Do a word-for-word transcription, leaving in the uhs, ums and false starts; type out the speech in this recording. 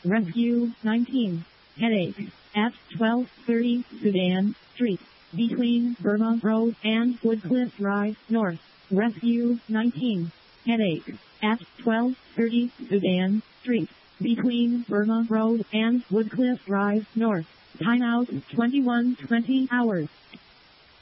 Rescue nineteen. Headache. At twelve thirty Sudan Street. Between Burma Road and Woodcliff Drive North. Rescue nineteen. Headache. At twelve thirty Sudan Street. Between Burma Road and Woodcliff Drive North. Time out twenty-one twenty hours.